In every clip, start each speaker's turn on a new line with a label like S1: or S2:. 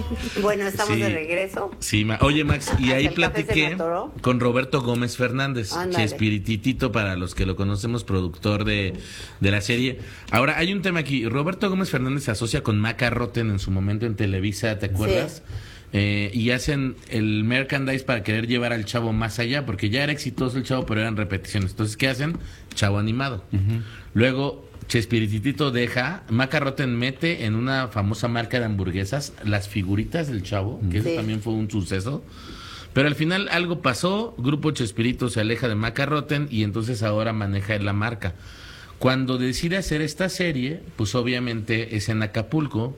S1: Bueno, estamos
S2: Sí.
S1: de regreso.
S2: Sí, oye, Max, y ahí
S1: ¿El café se me
S2: platiqué
S1: atoró?
S2: con Roberto Gómez Fernández,
S1: Ándale.
S2: Chespirititito, para los que lo conocemos, productor de la serie. Ahora, hay un tema aquí. Roberto Gómez Fernández se asocia con Maca Rotten en su momento en Televisa, ¿te acuerdas? Y hacen el merchandise para querer llevar al chavo más allá, porque ya era exitoso el chavo, pero eran repeticiones. Entonces, ¿qué hacen? Chavo animado. Luego, Chespirititito deja, Maca Rotten mete en una famosa marca de hamburguesas las figuritas del chavo, que eso
S1: Sí.
S2: también fue un suceso. Pero al final algo pasó, Grupo Chespirito se aleja de Maca Rotten y entonces ahora maneja la marca. Cuando decide hacer esta serie, pues obviamente es en Acapulco,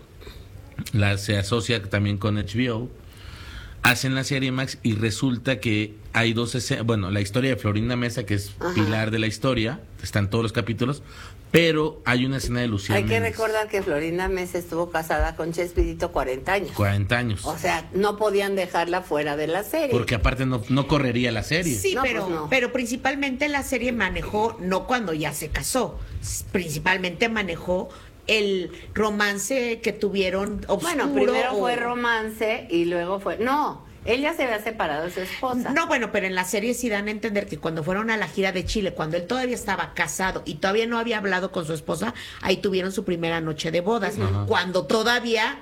S2: se asocia también con HBO, hacen la serie, Max, y resulta que hay dos escenas, bueno, la historia de Florinda Mesa, que es
S1: Ajá.
S2: pilar de la historia, está en todos los capítulos, pero hay una escena de Lucía
S1: Hay que
S2: Méndez.
S1: recordar que Florinda Mesa estuvo casada con Chespirito 40 años.
S2: 40 años.
S1: O sea, no podían dejarla fuera de la serie.
S2: Porque aparte no correría la serie.
S3: Sí,
S1: No,
S3: pero,
S1: pues no.
S3: pero principalmente la serie manejó, no cuando ya se casó, principalmente manejó el romance que tuvieron oscuro.
S1: Bueno, primero
S3: o-
S1: fue romance y luego fue... No, él ya se había separado de su esposa.
S3: No, bueno, pero en la serie sí dan a entender que cuando fueron a la gira de Chile, cuando él todavía estaba casado y todavía no había hablado con su esposa, ahí tuvieron su primera noche de bodas, cuando todavía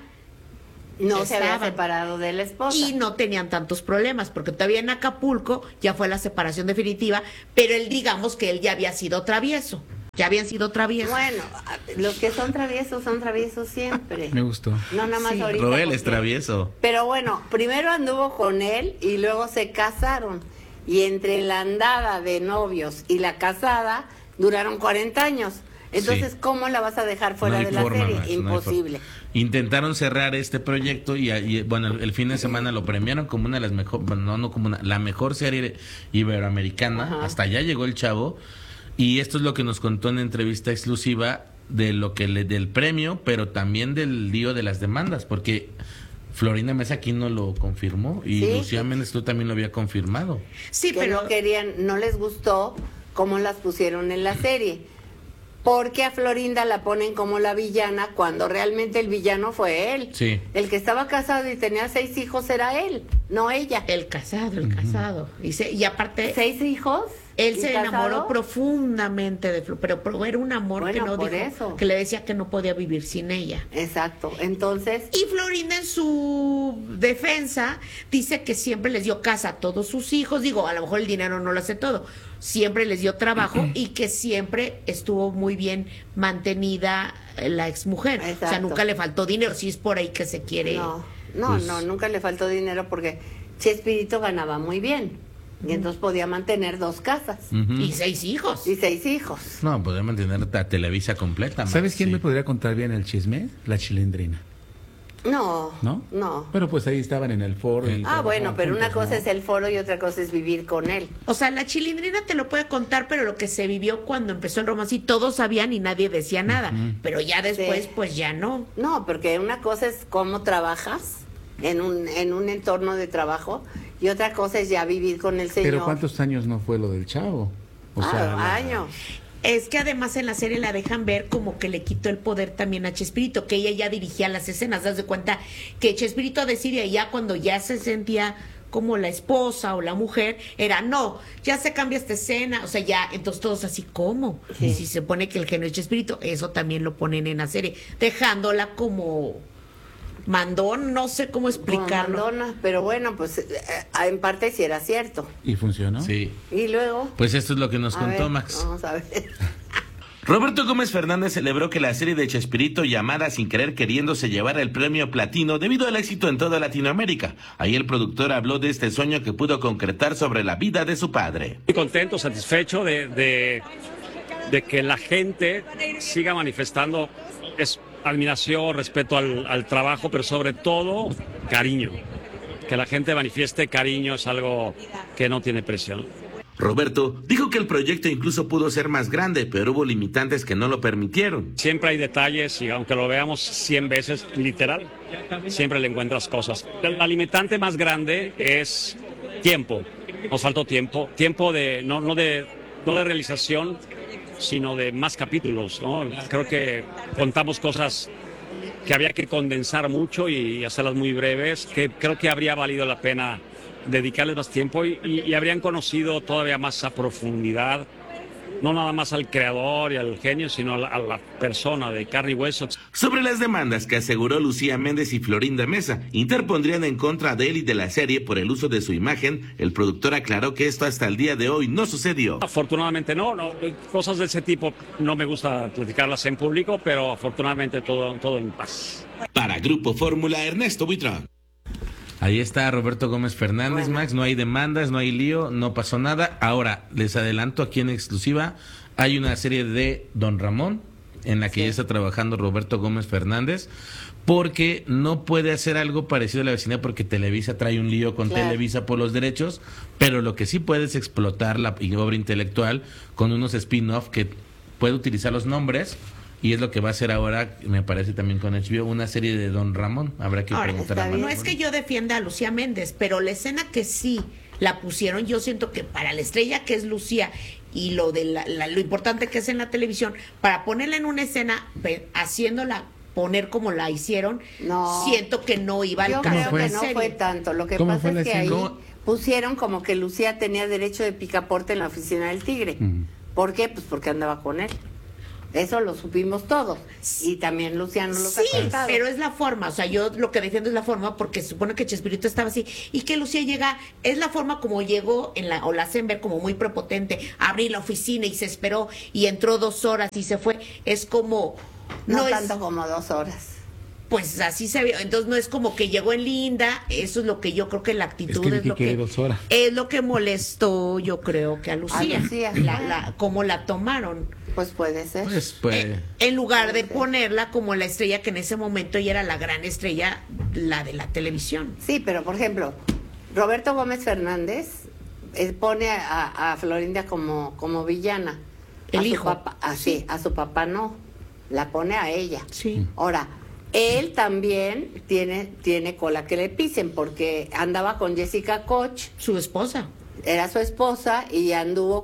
S1: No se había
S3: estaban.
S1: separado de la esposa.
S3: y no tenían tantos problemas, porque todavía en Acapulco ya fue la separación definitiva, pero él, digamos que él ya había sido travieso, ya habían sido traviesos.
S1: Bueno, los que son traviesos siempre.
S4: Me gustó.
S1: No nada más
S3: Sí.
S1: ahorita.
S2: Roel es
S1: porque-
S2: travieso.
S1: Pero bueno, primero anduvo con él y luego se casaron. Y entre la andada de novios y la casada duraron 40 años. Entonces,
S2: Sí.
S1: ¿cómo la vas a dejar fuera
S2: No hay
S1: de la
S2: forma,
S1: serie?
S2: Max, no hay
S1: Imposible.
S2: forma. Intentaron cerrar este proyecto y, bueno, el fin de semana lo premiaron como una de las mejores, bueno, no como una, la mejor serie iberoamericana.
S1: Ajá.
S2: Hasta allá llegó el chavo. Y esto es lo que nos contó en entrevista exclusiva de lo que del premio, pero también del lío de las demandas, porque Florinda Mesa aquí no lo confirmó y
S1: Sí.
S2: Lucía Méndez tú también lo había confirmado.
S3: Sí,
S1: Que
S3: pero
S1: no querían, no les gustó cómo las pusieron en la serie. Porque a Florinda la ponen como la villana cuando realmente el villano fue él.
S2: Sí.
S1: El que estaba casado y tenía 6 hijos era él, no ella.
S3: el casado. Y aparte,
S1: 6 hijos.
S3: él
S1: ¿Y
S3: se
S1: casado?
S3: enamoró profundamente de Flor, pero era un amor que
S1: Bueno,
S3: no
S1: por
S3: dijo,
S1: eso.
S3: que le decía que no podía vivir sin ella.
S1: Exacto. Entonces,
S3: Y Florinda en su defensa dice que siempre les dio casa a todos sus hijos, digo, a lo mejor el dinero no lo hace todo, siempre les dio trabajo y que siempre estuvo muy bien mantenida la exmujer, o sea,
S1: Exacto.
S3: nunca le faltó dinero, si es por ahí que se quiere.
S2: Pues-
S1: nunca le faltó dinero porque Chespirito ganaba muy bien. Y entonces podía mantener 2 casas
S2: Ujú.
S3: Y 6 hijos.
S1: y 6 hijos.
S2: No, podría mantener la Televisa completa. Max,
S4: ¿Sabes quién
S2: sí.
S4: me podría contar bien el chisme? La Chilindrina,
S1: No,
S4: ¿no?
S1: no.
S4: Pero pues ahí estaban en el foro. y
S1: Ah, bueno,
S4: trabajaban
S1: pero una
S4: juntos,
S1: cosa
S4: ¿no?
S1: es el foro y otra cosa es vivir con él.
S3: O sea, la Chilindrina te lo puede contar, pero lo que se vivió cuando empezó el romance, y todos sabían y nadie decía nada. Pero ya después,
S1: Sí.
S3: pues ya no.
S1: No, porque una cosa es cómo trabajas en un entorno de trabajo y otra cosa es ya vivir con el señor.
S4: Pero ¿cuántos años no fue lo del chavo? O sea, la-
S1: años.
S3: Es que además en la serie la dejan ver como que le quitó el poder también a Chespirito, que ella ya dirigía las escenas. Das de cuenta que Chespirito decide ya cuando ya se sentía como la esposa o la mujer, era no, ya se cambia esta escena, o sea, ya, entonces todos así, ¿cómo?
S1: Sí.
S3: Y si se pone que el género es Chespirito, eso también lo ponen en la serie, dejándola como mandón, no sé cómo
S1: Como
S3: explicarlo.
S1: Madonna, pero bueno, pues en parte sí era cierto.
S4: ¿Y funcionó?
S2: Sí.
S1: Y luego,
S2: Pues esto es lo que nos
S1: a
S2: contó
S1: ver,
S2: Max.
S1: vamos a ver.
S2: Roberto Gómez Fernández celebró que la serie de Chespirito, llamada Sin Querer Queriendo, se llevara el premio platino debido al éxito en toda Latinoamérica. Ahí el productor habló de este sueño que pudo concretar sobre la vida de su padre.
S5: Muy contento, satisfecho de que la gente siga manifestando admiración, respeto al trabajo, pero sobre todo cariño. Que la gente manifieste cariño es algo que no tiene precio, ¿no?
S2: Roberto dijo que el proyecto incluso pudo ser más grande, pero hubo limitantes que no lo permitieron.
S5: Siempre hay detalles y aunque lo veamos 100 veces literal, siempre le encuentras cosas. La limitante más grande es tiempo. Nos faltó tiempo, tiempo de no de realización, sino de más capítulos, ¿no? Creo que contamos cosas que había que condensar mucho y hacerlas muy breves, que creo que habría valido la pena dedicarles más tiempo y habrían conocido todavía más a profundidad, no nada más al creador y al genio, sino a la persona de carne y hueso.
S2: Sobre las demandas que aseguró Lucía Méndez y Florinda Mesa interpondrían en contra de él y de la serie por el uso de su imagen, el productor aclaró que esto hasta el día de hoy no sucedió.
S5: Afortunadamente no, cosas de ese tipo no me gusta platicarlas en público, pero afortunadamente todo en paz.
S2: Para Grupo Fórmula, Ernesto Buitrón. Ahí está Roberto Gómez Fernández, bueno. Max, no hay demandas, no hay lío, no pasó nada. Ahora, les adelanto aquí en exclusiva, hay una serie de Don Ramón, en la que ya está trabajando Roberto Gómez Fernández, porque no puede hacer algo parecido a La Vecindad porque Televisa trae un lío con Televisa por los derechos, pero lo que sí puede es explotar la obra intelectual con unos spin-off que puede utilizar los nombres. Y es lo que va a hacer ahora, me parece también con HBO, una serie de Don Ramón. Habrá que preguntar a Manuel.
S3: No es que yo defienda a Lucía Méndez, pero la escena que sí la pusieron, yo siento que para la estrella que es Lucía y lo de lo importante que es en la televisión, para ponerla en una escena, haciéndola poner como la hicieron, siento que no iba al caso.
S1: Yo creo que no fue tanto. Lo que pasa es que ahí pusieron como que Lucía tenía derecho de picaporte en la oficina del Tigre. ¿Por qué? Pues porque andaba con él. Eso lo supimos todos. Y también Luciano lo ha contado.
S3: Pero es la forma. O sea, yo lo que defiendo es la forma, porque se supone que Chespirito estaba así. Y que Lucía llega, es la forma como llegó, o la hacen ver como muy prepotente. Abrí la oficina y se esperó y entró 2 horas y se fue. Es como...
S1: No tanto como 2 horas.
S3: Pues así se vio. Entonces no es como que llegó en linda. Eso es lo que yo creo que la actitud
S4: es lo que 2 horas.
S3: Es lo que molestó, yo creo, que a Lucía. Cómo la tomaron.
S1: Pues puede ser.
S3: En lugar de ponerla como la estrella que en ese momento ella era la gran estrella, la de la televisión.
S1: Sí, pero por ejemplo, Roberto Gómez Fernández pone a Florinda como villana.
S3: El hijo.
S1: A su papá no. La pone a ella.
S3: Sí.
S1: Ahora, él también tiene cola que le pisen, porque andaba con Jessica Koch.
S3: Su esposa.
S1: Era su esposa y anduvo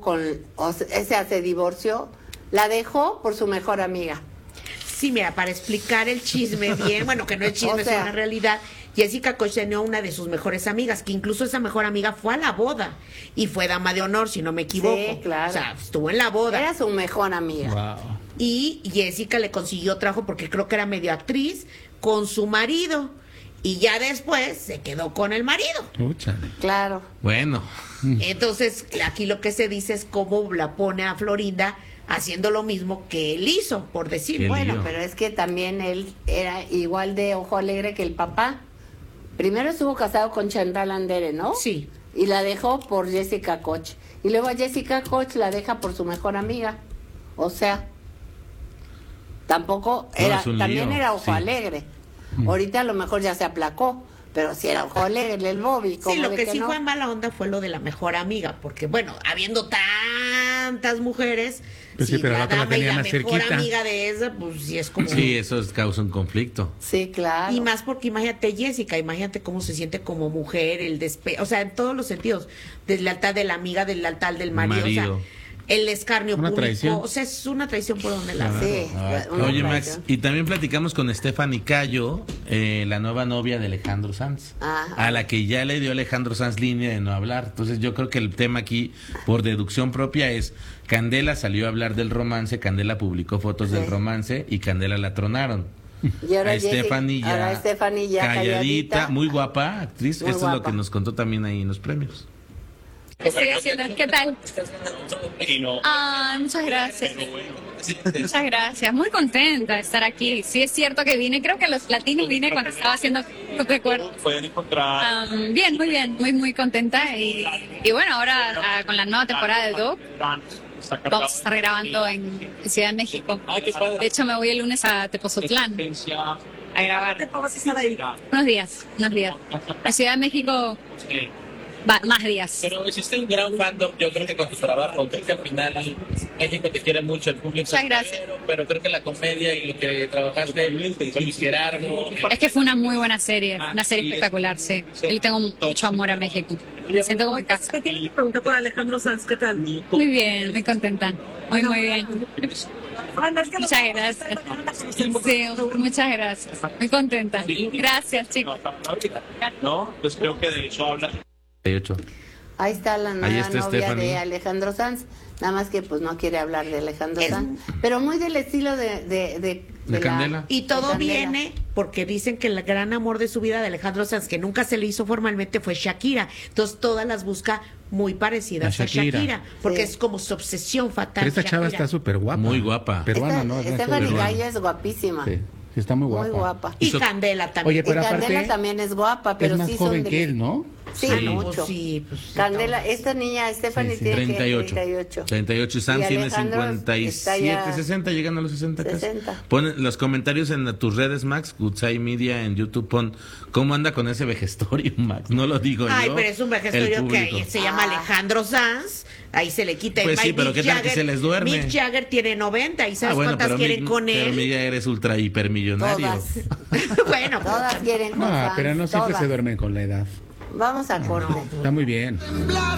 S1: se divorció. La dejó por su mejor amiga.
S3: Sí, mira, para explicar el chisme bien, bueno, que no es chisme, es una realidad. Jessica Koch tenía una de sus mejores amigas, que incluso esa mejor amiga fue a la boda y fue dama de honor, si no me equivoco.
S1: Sí, claro.
S3: O sea, estuvo en la boda.
S1: Era su mejor amiga.
S4: Wow.
S3: Y Jessica le consiguió trabajo porque creo que era medio actriz con su marido. Y ya después se quedó con el marido.
S1: Claro.
S2: Bueno.
S3: Entonces, aquí lo que se dice es cómo la pone a Florinda haciendo lo mismo que él hizo, por decir.
S1: Bueno, pero es que también él era igual de ojo alegre que el papá. Primero estuvo casado con Chantal Andere, ¿no?
S3: Sí.
S1: Y la dejó por Jessica Koch. Y luego a Jessica Koch la deja por su mejor amiga. O sea, tampoco era, también era ojo alegre. Ahorita a lo mejor ya se aplacó, pero si era ojo alegre el Bobby.
S3: Sí, lo que sí fue mala onda fue lo de la mejor amiga, porque bueno, habiendo tantas mujeres,
S4: pues
S3: si
S4: sí, pero
S3: la
S4: la
S3: dama
S4: tenía
S3: y la
S4: más
S3: mejor
S4: cerquita.
S3: amiga de esa, pues sí es como...
S2: Sí, eso causa un conflicto.
S1: Sí, claro.
S3: Y más porque imagínate Jessica, imagínate cómo se siente como mujer, o sea, en todos los sentidos, deslealtad de la amiga, deslealtad del marido. O sea, el escarnio
S4: una
S3: público,
S4: traición.
S3: O sea, es una traición por donde la
S1: Sí,
S2: Oye, Max, y también platicamos con Stephanie Cayo, la nueva novia de Alejandro Sanz, a la que ya le dio Alejandro Sanz línea de no hablar. Entonces yo creo que el tema aquí, por deducción propia, es Candela salió a hablar del romance, Candela publicó fotos del romance y Candela la tronaron.
S1: Y ahora
S2: Stephanie ya calladita, muy guapa actriz.
S1: Muy
S2: Esto
S1: guapa.
S2: es lo que nos contó también ahí en los premios.
S6: Estoy haciendo. ¿Qué tal? Muchas gracias. Muchas gracias. Muy contenta de estar aquí. Sí es cierto que vine, creo que a los latinos vine cuando estaba haciendo, no recuerdo. Bien, muy bien, muy contenta. Y bueno, ahora con la nueva temporada de Doc, vamos a estar grabando en Ciudad de México. De hecho, me voy el lunes a Tepozotlán a grabar. Unos días. La Ciudad de México... más días.
S7: Pero existe un gran fandom, yo creo que con tu trabajo, creo que al final México te quiere mucho, el público.
S6: Muchas gracias.
S7: Pero creo que la comedia y lo que trabajaste con Luis Gerardo.
S6: Es que fue una muy buena serie, una serie espectacular, sí. Yo tengo mucho amor a México. Me siento como en casa.
S8: Pregunta por Alejandro Sanz, ¿qué tal?
S6: Muy bien, muy contenta. Muy bien. Muchas gracias. Sí, muchas gracias. Muy contenta. Gracias, chicos.
S7: No, pues creo que de eso habla.
S1: Ahí está la nueva novia
S2: Stephanie.
S1: de Alejandro Sanz. Nada más que pues no quiere hablar de Alejandro Sanz. Pero muy del estilo de
S2: Candela.
S3: Y todo
S1: Candela.
S3: viene porque dicen que el gran amor de su vida de Alejandro Sanz, que nunca se le hizo formalmente, fue Shakira. Entonces todas las busca muy parecidas a Shakira, porque es como su obsesión fatal.
S4: Pero esta chava
S3: Shakira.
S4: está súper guapa.
S2: Muy guapa.
S4: Peruana, ¿no?
S1: Stephanie Gaya es guapísima.
S4: Sí, sí, está muy guapa.
S1: Muy guapa.
S3: Y Candela también.
S4: Oye,
S1: Y
S4: pero
S1: Candela
S4: aparte,
S1: también es guapa, pero
S4: es más
S1: sí
S4: joven
S1: son
S4: que él, ¿no?
S1: Sí,
S2: Sí.
S1: mucho.
S3: Sí, pues,
S1: Candela, esta niña Stephanie tiene
S2: 38. 38 y Sam
S1: Y
S2: tiene
S1: Alejandro
S2: 57,
S1: está ya
S2: 60, llegando a los 60 casi.
S1: 60.
S2: Pon los comentarios en tus redes, Max, Goodside Media, en YouTube, pon cómo anda con ese vejestorio, Max. No lo digo
S3: Ay,
S2: yo.
S3: pero es un
S2: el
S3: vejestorio
S2: público.
S3: que se llama Alejandro Sanz. Ahí se le quita.
S2: Pues sí, pero
S3: Mick
S2: ¿qué tal que se les duerme?
S3: Mick Jagger tiene 90 y ¿sabes
S2: bueno,
S3: cuántas
S2: pero
S3: quieren con
S2: pero
S3: él?
S2: ya eres ultra hipermillonario.
S1: Todas.
S3: Bueno,
S1: Todas quieren con
S4: No,
S1: Sanz,
S4: pero no siempre
S1: todas.
S4: se duermen con la edad.
S1: Vamos a corte.
S4: Está muy bien.